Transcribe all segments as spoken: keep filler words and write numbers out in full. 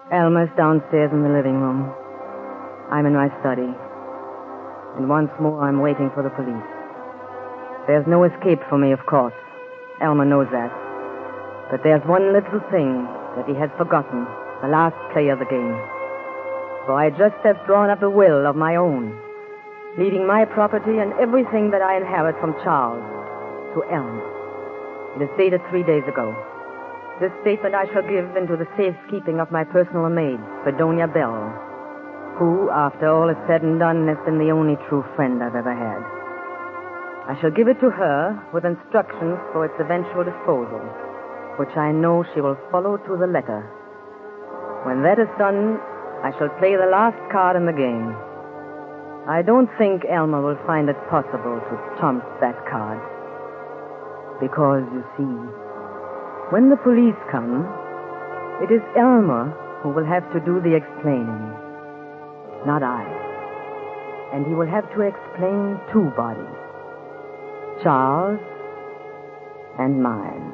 Elmer's downstairs in the living room. I'm in my study. And once more, I'm waiting for the police. There's no escape for me, of course. Elmer knows that. But there's one little thing that he has forgotten, the last play of the game. For I just have drawn up a will of my own, leaving my property and everything that I inherit from Charles to Elmer. It is dated three days ago. This statement I shall give into the safekeeping of my personal maid, Fredonia Bell, who, after all is said and done, has been the only true friend I've ever had. I shall give it to her with instructions for its eventual disposal, which I know she will follow to the letter. When that is done, I shall play the last card in the game. I don't think Elmer will find it possible to trump that card. Because, you see, when the police come, it is Elmer who will have to do the explaining, not I. And he will have to explain two bodies, Charles and mine.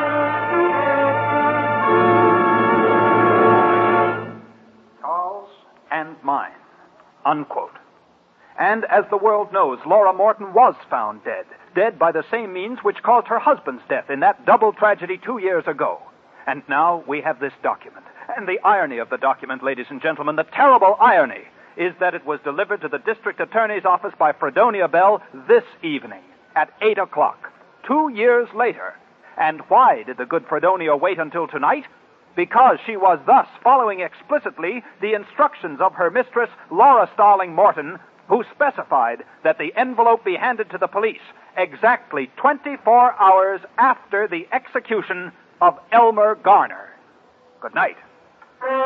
Charles and mine, unquote. And as the world knows, Laura Morton was found dead. Dead by the same means which caused her husband's death in that double tragedy two years ago. And now we have this document. And the irony of the document, ladies and gentlemen, the terrible irony, is that it was delivered to the district attorney's office by Fredonia Bell this evening at eight o'clock, two years later. And why did the good Fredonia wait until tonight? Because she was thus following explicitly the instructions of her mistress, Laura Starling Morton, who specified that the envelope be handed to the police exactly twenty-four hours after the execution of Elmer Garner. Good night.